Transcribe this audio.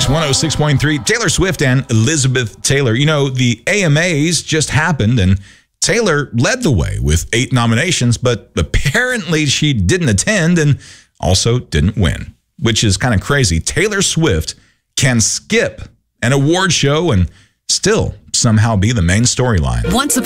Kicks 106.3. Taylor Swift and Elizabeth Taylor. You know, the AMAs just happened, and Taylor led the way with 8 nominations, but apparently she didn't attend and also didn't win, which is kind of crazy. Taylor Swift can skip an award show and still somehow be the main storyline.